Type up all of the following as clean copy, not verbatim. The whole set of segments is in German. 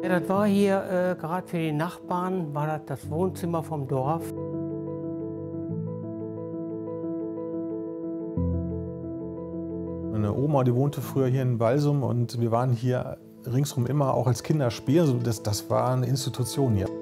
Ja, das war hier, gerade für die Nachbarn, war das Wohnzimmer vom Dorf. Meine Oma, die wohnte früher hier in Walsum und wir waren hier ringsherum immer auch als Kinder spielen. Also das war eine Institution hier.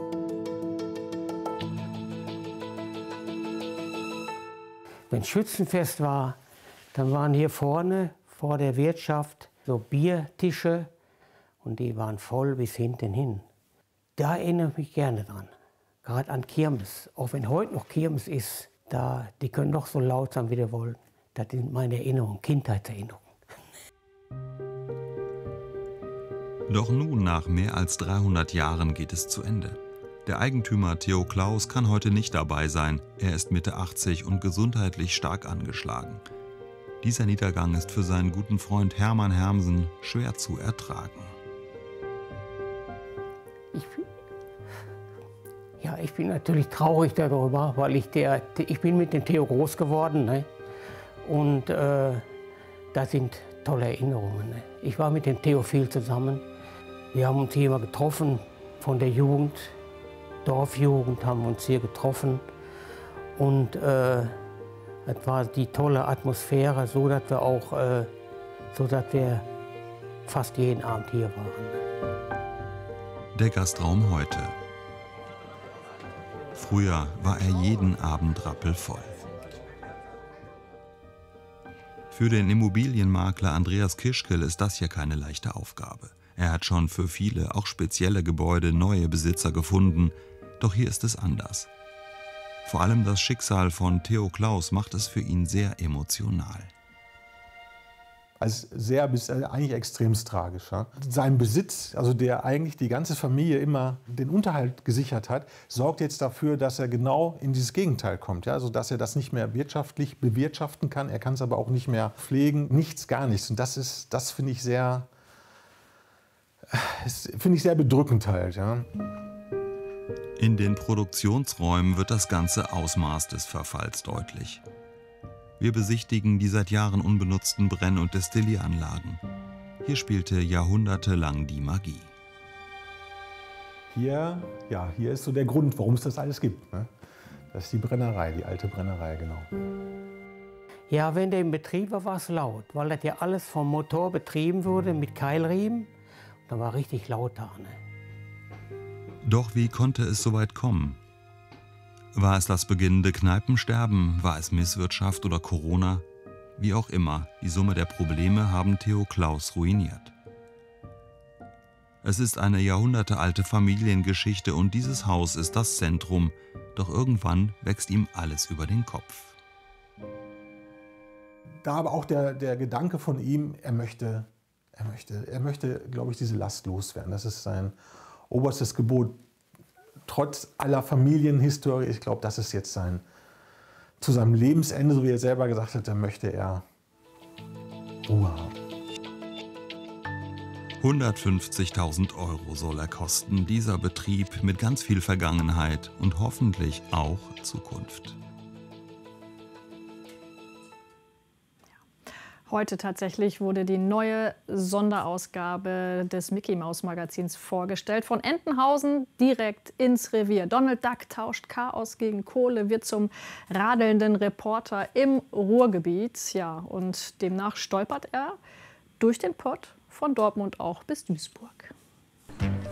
Wenn Schützenfest war, dann waren hier vorne vor der Wirtschaft so Biertische und die waren voll bis hinten hin. Da erinnere ich mich gerne dran, gerade an Kirmes. Auch wenn heute noch Kirmes ist, die können noch so laut sein, wie die wollen. Das sind meine Erinnerungen, Kindheitserinnerungen. Doch nun, nach mehr als 300 Jahren, geht es zu Ende. Der Eigentümer Theo Klaus kann heute nicht dabei sein. Er ist Mitte 80 und gesundheitlich stark angeschlagen. Dieser Niedergang ist für seinen guten Freund Hermann Hermsen schwer zu ertragen. Ich bin natürlich traurig darüber, weil ich bin mit dem Theo groß geworden. Ne? Und das sind tolle Erinnerungen. Ne? Ich war mit dem Theo viel zusammen. Wir haben uns hier immer getroffen, von der Jugend, Dorfjugend haben wir uns hier getroffen. Und es war die tolle Atmosphäre, so dass wir fast jeden Abend hier waren. Der Gastraum heute. Früher war er jeden Abend rappelvoll. Für den Immobilienmakler Andreas Kischkel ist das hier keine leichte Aufgabe. Er hat schon für viele, auch spezielle Gebäude, neue Besitzer gefunden. Doch hier ist es anders. Vor allem das Schicksal von Theo Klaus macht es für ihn sehr emotional. Also sehr bis eigentlich extremst tragisch. Ja. Sein Besitz, also der eigentlich die ganze Familie immer den Unterhalt gesichert hat, sorgt jetzt dafür, dass er genau in dieses Gegenteil kommt. Ja. Also dass er das nicht mehr wirtschaftlich bewirtschaften kann, er kann es aber auch nicht mehr pflegen, nichts, gar nichts. Und das finde ich sehr bedrückend halt. Ja. In den Produktionsräumen wird das ganze Ausmaß des Verfalls deutlich. Wir besichtigen die seit Jahren unbenutzten Brenn- und Destillieranlagen. Hier spielte jahrhundertelang die Magie. Hier ist so der Grund, warum es das alles gibt. Ne? Das ist die Brennerei, die alte Brennerei, genau. Ja, wenn der in Betrieb war, war es laut, weil das ja alles vom Motor betrieben wurde mit Keilriemen. Da war richtig laut da. Ne? Doch wie konnte es so weit kommen? War es das beginnende Kneipensterben? War es Misswirtschaft oder Corona? Wie auch immer, die Summe der Probleme haben Theo Klaus ruiniert. Es ist eine jahrhundertealte Familiengeschichte und dieses Haus ist das Zentrum. Doch irgendwann wächst ihm alles über den Kopf. Da aber auch der Gedanke von ihm, er möchte, glaube ich, diese Last loswerden. Das ist sein oberstes Gebot. Trotz aller Familienhistorie, ich glaube, das ist jetzt zu seinem Lebensende, so wie er selber gesagt hat, möchte er Ruhe haben. 150.000 € soll er kosten, dieser Betrieb mit ganz viel Vergangenheit und hoffentlich auch Zukunft. Heute tatsächlich wurde die neue Sonderausgabe des Mickey-Maus-Magazins vorgestellt. Von Entenhausen direkt ins Revier. Donald Duck tauscht Chaos gegen Kohle, wird zum radelnden Reporter im Ruhrgebiet. Ja, und demnach stolpert er durch den Pott von Dortmund auch bis Duisburg.